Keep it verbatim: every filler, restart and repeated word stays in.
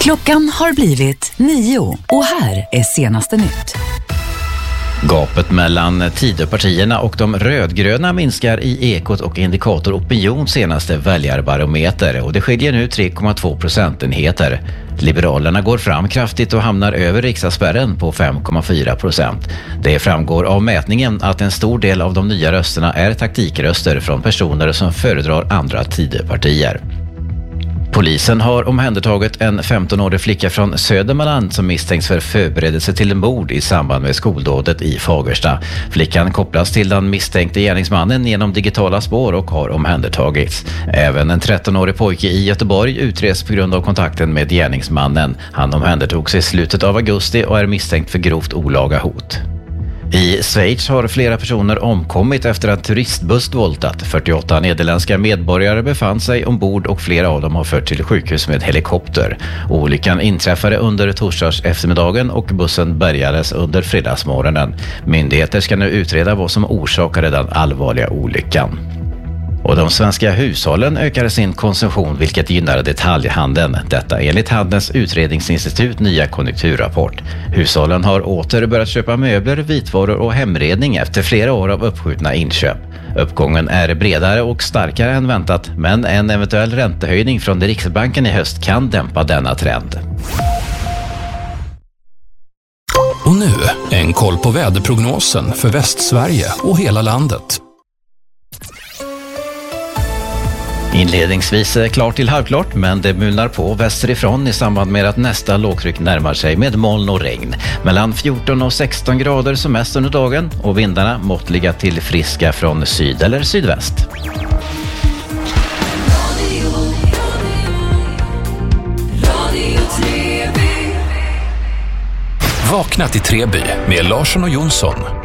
Klockan har blivit nio och här är senaste nytt. Gapet mellan Tidöpartierna och de rödgröna minskar i Ekot och Indikator Opinion senaste väljarbarometer och det skiljer nu tre komma två procentenheter. Liberalerna går fram kraftigt och hamnar över riksdagsspärren på fem komma fyra procent. Det framgår av mätningen att en stor del av de nya rösterna är taktikröster från personer som föredrar andra Tidöpartier. Polisen har omhändertagit en femtonårig flicka från Södermanland som misstänks för förberedelse till mord i samband med skoldådet i Fagersta. Flickan kopplas till den misstänkte gärningsmannen genom digitala spår och har omhändertagits. Även en trettonårig pojke i Göteborg utreds på grund av kontakten med gärningsmannen. Han omhändertogs i slutet av augusti och är misstänkt för grovt olaga hot. I Schweiz har flera personer omkommit efter att turistbuss voltat. fyrtioåtta nederländska medborgare befann sig ombord och flera av dem har förts till sjukhus med helikopter. Olyckan inträffade under torsdags eftermiddagen och bussen bärgades under fredagsmorgonen. Myndigheter ska nu utreda vad som orsakade den allvarliga olyckan. Och de svenska hushållen ökar sin konsumtion vilket gynnar detaljhandeln. Detta enligt Handelns utredningsinstitut nya konjunkturrapport. Hushållen har åter börjat köpa möbler, vitvaror och hemredning efter flera år av uppskjutna inköp. Uppgången är bredare och starkare än väntat, men en eventuell räntehöjning från Riksbanken i höst kan dämpa denna trend. Och nu en koll på väderprognosen för Västsverige och hela landet. Inledningsvis klart till halvklart, men det mulnar på västerifrån i samband med att nästa lågtryck närmar sig med moln och regn. Mellan fjorton och sexton grader som mest under dagen och vindarna måttliga till friska från syd eller sydväst. Vakna till Treby med Larsson och Jonsson.